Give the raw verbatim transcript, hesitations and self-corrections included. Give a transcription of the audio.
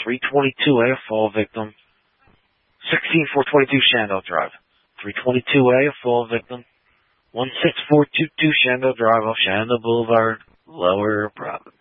three twenty-two A, a fall victim. sixteen four twenty-two Shandell Drive. three twenty-two A, a fall victim. one six four two two Shandell Drive off Shandell Boulevard, Lower Providence.